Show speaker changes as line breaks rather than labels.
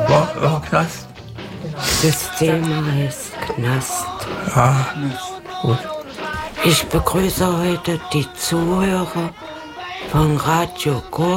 Knast?
Das Thema heißt Knast.
Ja, gut.
Ich begrüße heute die Zuhörer von Radio Kurd.